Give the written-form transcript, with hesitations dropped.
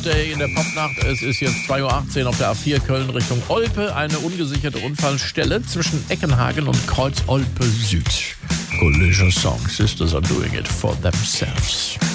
Tuesday in der Popnacht. Es ist jetzt 2.18 Uhr auf der A4 Köln Richtung Olpe. Eine ungesicherte Unfallstelle zwischen Eckenhagen und Kreuz Olpe Süd. Collision Song. Sisters are doing it for themselves.